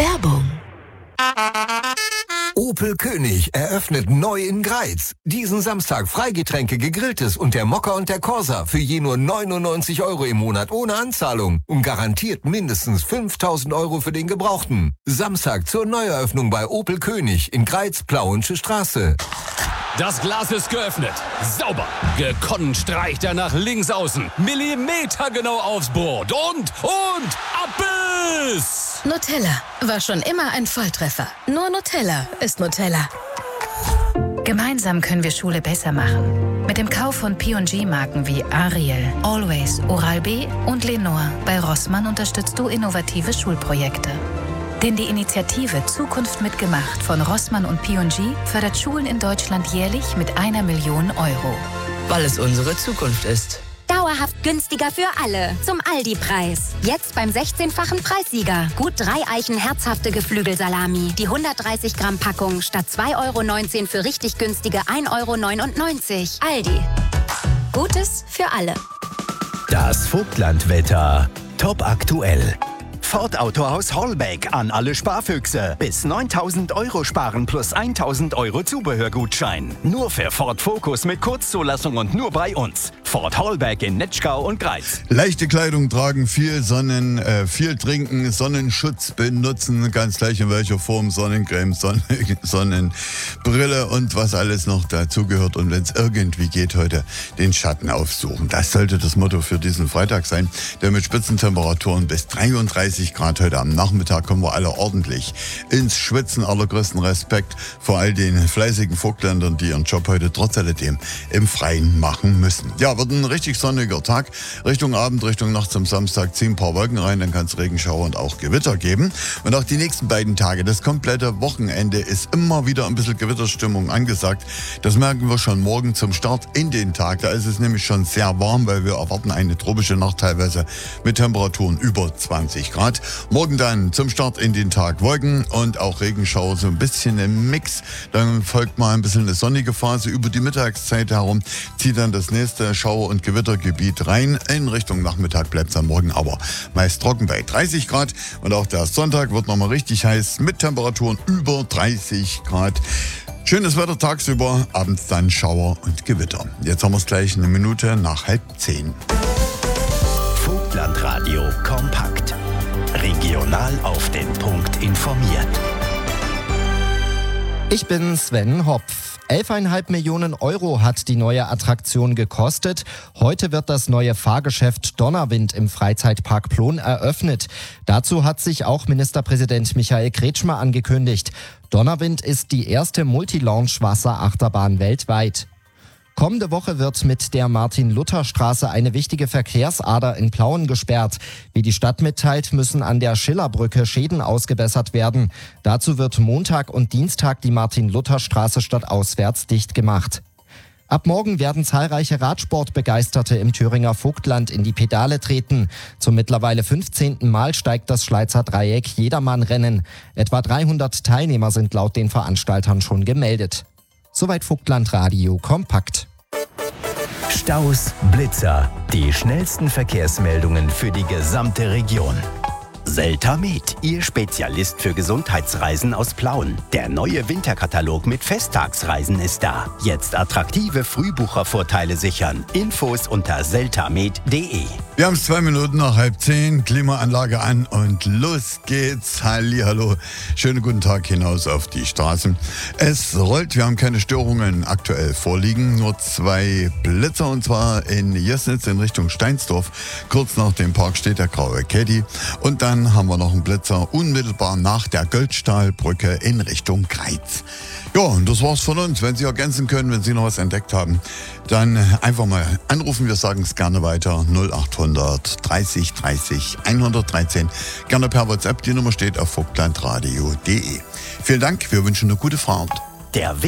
Werbung. Opel König eröffnet neu in Greiz. Diesen Samstag Freigetränke, Gegrilltes und der Mokka und der Corsa für je nur 99 € im Monat ohne Anzahlung und garantiert mindestens 5.000 € für den Gebrauchten. Samstag zur Neueröffnung bei Opel König in Greiz, Plauensche Straße. Das Glas ist geöffnet. Sauber. Gekonnt streicht er nach links außen. Millimetergenau aufs Brot. Und Abbiss! Nutella war schon immer ein Volltreffer. Nur Nutella ist Nutella. Gemeinsam können wir Schule besser machen. Mit dem Kauf von P&G-Marken wie Ariel, Always, Oral-B und Lenore bei Rossmann unterstützt du innovative Schulprojekte. Denn die Initiative Zukunft mitgemacht von Rossmann und P&G fördert Schulen in Deutschland jährlich mit 1 Million €. Weil es unsere Zukunft ist. Dauerhaft günstiger für alle. Zum Aldi-Preis. Jetzt beim 16-fachen Preissieger. Gut 3 Eichen herzhafte Geflügelsalami. Die 130 Gramm Packung statt 2,19 € für richtig günstige 1,99 €. Aldi. Gutes für alle. Das Vogtlandwetter. Top aktuell. Ford Autohaus Hollbeck an alle Sparfüchse. Bis 9.000 € sparen plus 1.000 € Zubehörgutschein. Nur für Ford Focus mit Kurzzulassung und nur bei uns. Ford Hollbeck in Netschkau und Greiz. Leichte Kleidung tragen, viel trinken, Sonnenschutz benutzen, ganz gleich in welcher Form, Sonnencreme, Sonnenbrille und was alles noch dazugehört. Und wenn es irgendwie geht, heute den Schatten aufsuchen. Das sollte das Motto für diesen Freitag sein, der mit Spitzentemperaturen bis 33 Grad heute am Nachmittag kommen wir alle ordentlich ins Schwitzen. Allergrößten Respekt vor all den fleißigen Vogtländern, die ihren Job heute trotz alledem im Freien machen müssen. Ja, wird ein richtig sonniger Tag. Richtung Abend, Richtung Nacht zum Samstag ziehen ein paar Wolken rein, dann kann es Regenschauer und auch Gewitter geben. Und auch die nächsten beiden Tage, das komplette Wochenende ist immer wieder ein bisschen Gewitterstimmung angesagt. Das merken wir schon morgen zum Start in den Tag. Da ist es nämlich schon sehr warm, weil wir erwarten eine tropische Nacht teilweise mit Temperaturen über 20 Grad. Morgen dann zum Start in den Tag Wolken und auch Regenschauer, so ein bisschen im Mix. Dann folgt mal ein bisschen eine sonnige Phase. Über die Mittagszeit herum zieht dann das nächste Schauer- und Gewittergebiet rein. In Richtung Nachmittag bleibt es am Morgen aber meist trocken bei 30 Grad. Und auch der Sonntag wird nochmal richtig heiß mit Temperaturen über 30 Grad. Schönes Wetter tagsüber, abends dann Schauer und Gewitter. Jetzt haben wir es gleich 1 Minute nach 9:30. Vogtlandradio kompakt. Regional auf den Punkt informiert. Ich bin Sven Hopf. 11,5 Millionen € hat die neue Attraktion gekostet. Heute wird das neue Fahrgeschäft Donnerwind im Freizeitpark Plon eröffnet. Dazu hat sich auch Ministerpräsident Michael Kretschmer angekündigt. Donnerwind ist die erste Multi-Launch-Wasserachterbahn weltweit. Kommende Woche wird mit der Martin-Luther-Straße eine wichtige Verkehrsader in Plauen gesperrt. Wie die Stadt mitteilt, müssen an der Schillerbrücke Schäden ausgebessert werden. Dazu wird Montag und Dienstag die Martin-Luther-Straße stadtauswärts dicht gemacht. Ab morgen werden zahlreiche Radsportbegeisterte im Thüringer Vogtland in die Pedale treten. Zum mittlerweile 15. Mal steigt das Schleizer Dreieck Jedermann-Rennen. Etwa 300 Teilnehmer sind laut den Veranstaltern schon gemeldet. Soweit Vogtlandradio kompakt. Staus, Blitzer, die schnellsten Verkehrsmeldungen für die gesamte Region. Seltamed, Ihr Spezialist für Gesundheitsreisen aus Plauen. Der neue Winterkatalog mit Festtagsreisen ist da. Jetzt attraktive Frühbuchervorteile sichern. Infos unter seltamed.de. Wir haben es 2 Minuten nach 9:30, Klimaanlage an und los geht's. Hallihallo, schönen guten Tag hinaus auf die Straßen. Es rollt, wir haben keine Störungen aktuell vorliegen, nur 2 Blitzer und zwar in Jesnitz in Richtung Steinsdorf. Kurz nach dem Park steht der graue Caddy und dann haben wir noch einen Blitzer unmittelbar nach der Goldstahlbrücke in Richtung Greiz. Ja, und das war's von uns. Wenn Sie ergänzen können, wenn Sie noch was entdeckt haben, dann einfach mal anrufen. Wir sagen es gerne weiter. 0800 30 30 113. Gerne per WhatsApp. Die Nummer steht auf vogtlandradio.de. Vielen Dank. Wir wünschen eine gute Fahrt. Der